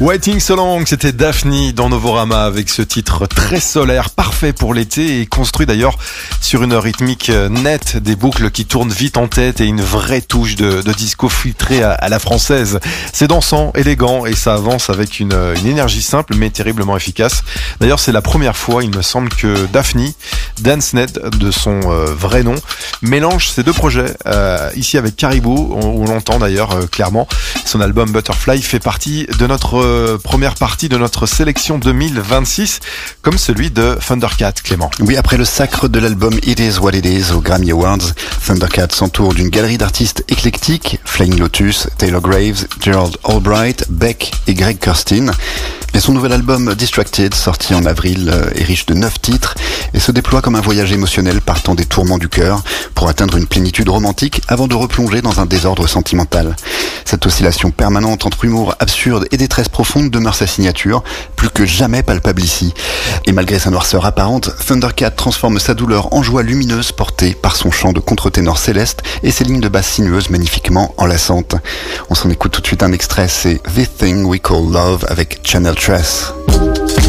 Waiting So Long, c'était Daphne dans Novorama avec ce titre très solaire, parfait pour l'été et construit d'ailleurs sur une rythmique nette, des boucles qui tournent vite en tête et une vraie touche de disco filtrée à la française. C'est dansant, élégant et ça avance avec une énergie simple mais terriblement efficace. D'ailleurs, c'est la première fois, il me semble, que Daphne, DanceNet de son vrai nom, mélange ces deux projets. Ici avec Caribou, on l'entend d'ailleurs clairement. Son album Butterfly fait partie de notre première partie de notre sélection 2026, comme celui de Thundercat, Clément. Oui, après le sacre de l'album It Is What It Is aux Grammy Awards, Thundercat s'entoure d'une galerie d'artistes éclectiques, Flying Lotus, Taylor Graves, Gerald Albright, Beck et Greg Kurstin. Et son nouvel album Distracted, sorti en avril, est riche de 9 titres et se déploie comme un voyage émotionnel partant des tourments du cœur pour atteindre une plénitude romantique avant de replonger dans un désordre sentimental. Cette oscillation permanente entre humour absurde et détresse profonde demeure sa signature, plus que jamais palpable ici. Et malgré sa noirceur apparente, Thundercat transforme sa douleur en joie lumineuse portée par son chant de contre-ténor céleste et ses lignes de basse sinueuses magnifiquement enlaçantes. On s'en écoute tout de suite un extrait, c'est This Thing We Call Love avec Channel Tress.